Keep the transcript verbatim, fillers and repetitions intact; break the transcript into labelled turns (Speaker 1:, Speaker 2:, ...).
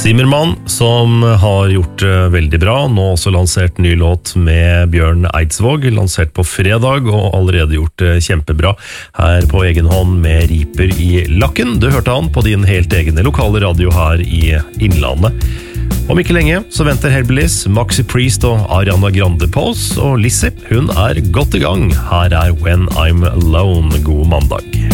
Speaker 1: Zimmermann, som har gjort det veldig bra, nå også lansert ny låt med Bjørn Eidsvåg, lansert på fredag og allerede gjort det kjempebra her på egen hånd med Riper i lakken. Du hørte han på din helt egne lokale radio her i Innlandet. Om ikke lenge så venter Hellbillies, Maxi Priest og Ariana Grande på oss, og Lizzie, hun er godt i gang. Her er When I'm Alone. God mandag.